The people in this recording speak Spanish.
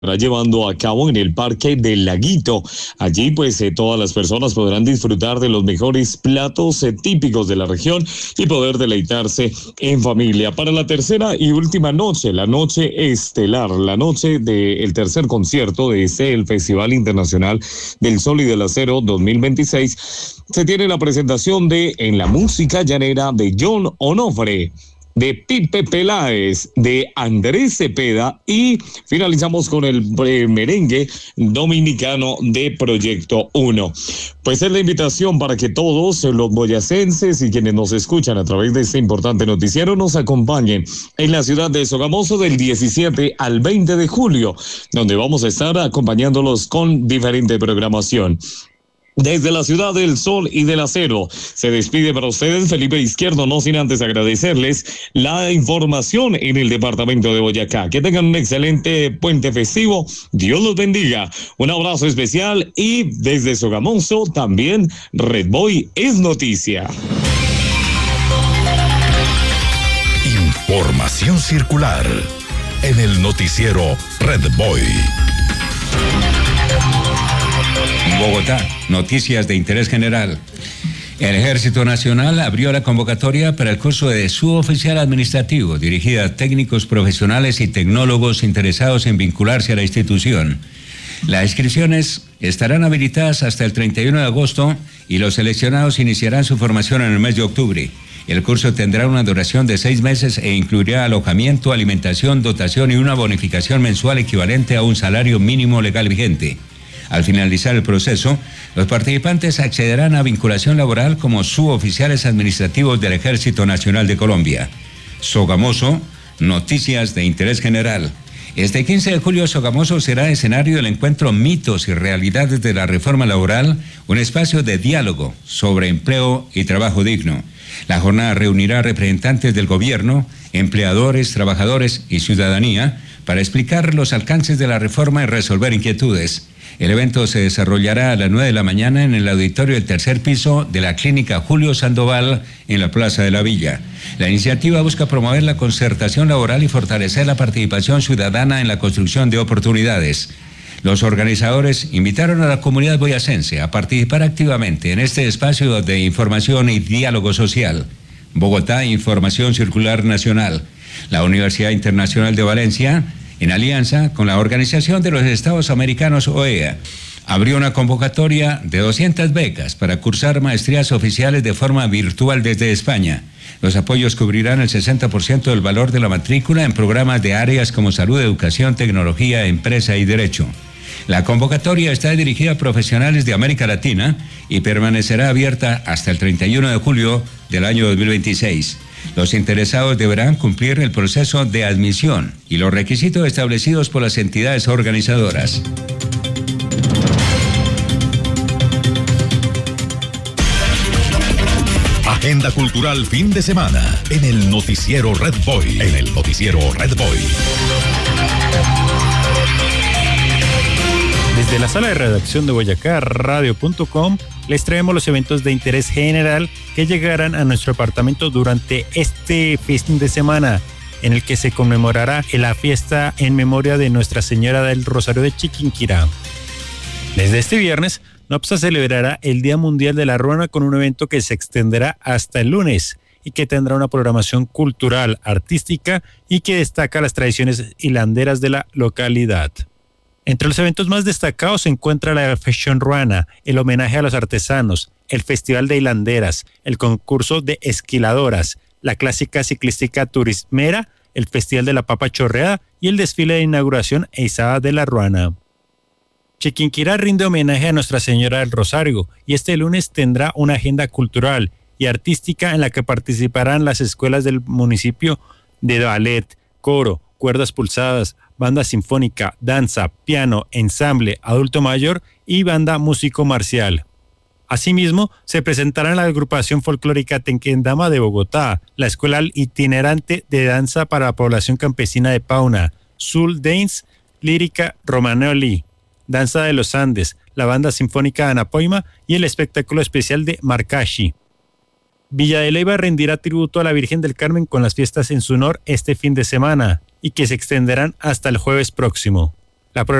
llevando a cabo en el Parque del Laguito. Allí pues todas las personas podrán disfrutar de los mejores platos típicos de la región y poder deleitarse en familia. Para la tercera y última noche, la noche estelar, la noche del tercer concierto de el Festival Internacional del Sol y del Acero 2026, se tiene la presentación de En la Música Llanera de John Onofre, de Pipe Peláez, de Andrés Cepeda y finalizamos con el merengue dominicano de Proyecto 1. Pues es la invitación para que todos los boyacenses y quienes nos escuchan a través de este importante noticiero nos acompañen en la ciudad de Sogamoso del 17 al 20 de julio, donde vamos a estar acompañándolos con diferente programación. Desde la ciudad del Sol y del Acero, se despide para ustedes Felipe Izquierdo, no sin antes agradecerles la información en el departamento de Boyacá. Que tengan un excelente puente festivo, Dios los bendiga, un abrazo especial y desde Sogamoso también Red Boy es noticia. Información circular en el noticiero Red Boy. Bogotá, noticias de interés general. El Ejército Nacional abrió la convocatoria para el curso de suboficial administrativo, dirigida a técnicos profesionales y tecnólogos interesados en vincularse a la institución. Las inscripciones estarán habilitadas hasta el 31 de agosto y los seleccionados iniciarán su formación en el mes de octubre. El curso tendrá una duración de 6 meses e incluirá alojamiento, alimentación, dotación y una bonificación mensual equivalente a un salario mínimo legal vigente. Al finalizar el proceso, los participantes accederán a vinculación laboral como suboficiales administrativos del Ejército Nacional de Colombia. Sogamoso, noticias de interés general. Este 15 de julio, Sogamoso será escenario del encuentro Mitos y Realidades de la Reforma Laboral, un espacio de diálogo sobre empleo y trabajo digno. La jornada reunirá representantes del gobierno, empleadores, trabajadores y ciudadanía para explicar los alcances de la reforma y resolver inquietudes. El evento se desarrollará a las 9 de la mañana en el auditorio del tercer piso de la Clínica Julio Sandoval en la Plaza de la Villa. La iniciativa busca promover la concertación laboral y fortalecer la participación ciudadana en la construcción de oportunidades. Los organizadores invitaron a la comunidad boyacense a participar activamente en este espacio de información y diálogo social. Bogotá, Información Circular Nacional. La Universidad Internacional de Valencia, en alianza con la Organización de los Estados Americanos OEA, abrió una convocatoria de 200 becas para cursar maestrías oficiales de forma virtual desde España. Los apoyos cubrirán el 60% del valor de la matrícula en programas de áreas como salud, educación, tecnología, empresa y derecho. La convocatoria está dirigida a profesionales de América Latina y permanecerá abierta hasta el 31 de julio del año 2026. Los interesados deberán cumplir el proceso de admisión y los requisitos establecidos por las entidades organizadoras. Agenda cultural fin de semana en el noticiero Red Boy. Desde la sala de redacción de Boyacá Radio.com les traemos los eventos de interés general que llegarán a nuestro departamento durante este fin de semana, en el que se conmemorará la fiesta en memoria de Nuestra Señora del Rosario de Chiquinquirá. Desde este viernes, NOPSA celebrará el Día Mundial de la Ruana con un evento que se extenderá hasta el lunes y que tendrá una programación cultural, artística y que destaca las tradiciones hilanderas de la localidad. Entre los eventos más destacados se encuentra la Fashion Ruana, el homenaje a los artesanos, el Festival de Hilanderas, el concurso de esquiladoras, la clásica ciclística turismera, el Festival de la Papa Chorreada y el desfile de inauguración e izada de la Ruana. Chiquinquirá rinde homenaje a Nuestra Señora del Rosario y este lunes tendrá una agenda cultural y artística en la que participarán las escuelas del municipio de ballet, coro, cuerdas pulsadas, banda sinfónica, danza, piano, ensamble, adulto mayor y banda músico marcial. Asimismo, se presentará la agrupación folclórica Tequendama de Bogotá, la escuela itinerante de danza para la población campesina de Pauna, Soul Dance, Lírica Romagnoli, Danza de los Andes, la banda sinfónica de Anapoima y el espectáculo especial de Marcashi. Villa de Leyva rendirá tributo a la Virgen del Carmen con las fiestas en su honor este fin de semana y que se extenderán hasta el jueves próximo. La